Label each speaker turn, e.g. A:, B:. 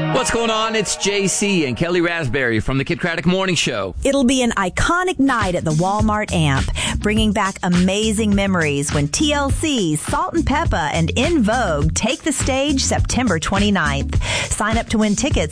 A: What's going on? It's JC and Kelly Raspberry from the Kid Craddock Morning Show.
B: It'll be an iconic night at the Walmart Amp, bringing back amazing memories when TLC, Salt and Peppa, and In Vogue take the stage September 29th. Sign up to win tickets